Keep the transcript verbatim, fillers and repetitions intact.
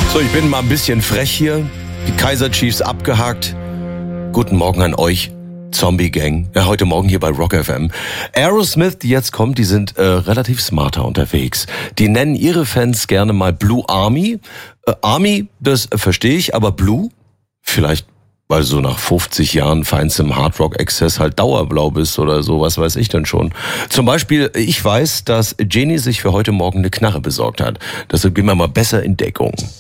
So, ich bin mal ein bisschen frech hier. Die Kaiser Chiefs abgehakt. Guten Morgen an euch, Zombie Gang. Ja, heute Morgen hier bei Rock F M. Aerosmith, die jetzt kommt, die sind äh, relativ smarter unterwegs. Die nennen ihre Fans gerne mal Blue Army. Äh, Army, das äh, verstehe ich, aber Blue? Vielleicht, weil so nach fünfzig Jahren feinstem Hardrock-Exzess halt dauerblau bist oder so, was weiß ich denn schon. Zum Beispiel, ich weiß, dass Jenny sich für heute Morgen eine Knarre besorgt hat. Deshalb gehen wir mal besser in Deckung.